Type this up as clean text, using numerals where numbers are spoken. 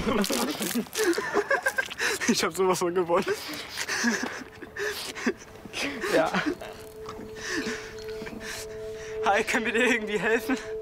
Ich hab sowas von gewonnen. Ja. Hi, können wir dir irgendwie helfen?